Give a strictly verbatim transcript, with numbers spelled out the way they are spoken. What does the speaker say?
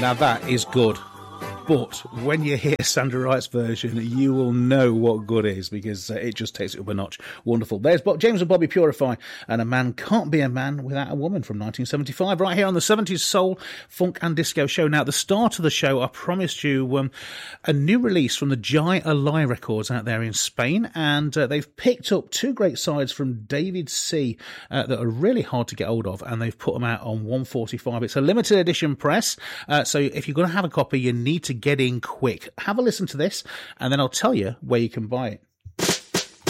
Now that is good. But when you hear Sandra Wright's version, you will know what good is, because uh, it just takes it up a notch. Wonderful. There's Bob, James and Bobby Purify, and A Man Can't Be a Man Without a Woman from nineteen seventy-five, right here on the seventies Soul, Funk and Disco Show. Now, at the start of the show, I promised you um, a new release from the Jai Alai Records out there in Spain, and uh, they've picked up two great sides from David C. Uh, that are really hard to get hold of, and they've put them out on one forty-five. It's a limited edition press, uh, so if you're going to have a copy, you need to get in quick. Have a listen to this, and then I'll tell you where you can buy it.